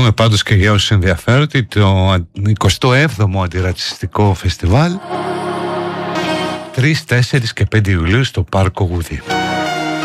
πούμε πάντως και για όσους ενδιαφέρονται το 27ο αντιρατσιστικό φεστιβάλ 3, 4 και 5 Ιουλίου στο Πάρκο Γουδί.